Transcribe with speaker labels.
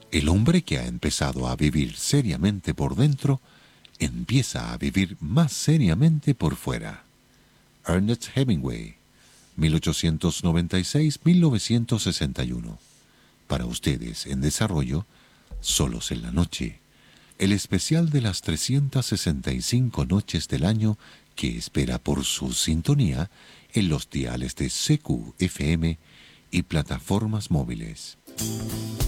Speaker 1: El hombre que ha empezado a vivir seriamente por dentro, empieza a vivir más seriamente por fuera. Ernest Hemingway, 1896-1961. Para ustedes, en desarrollo, Solos en la Noche, el especial de las 365 noches del año que espera por su sintonía en los diales de CQ FM y plataformas móviles.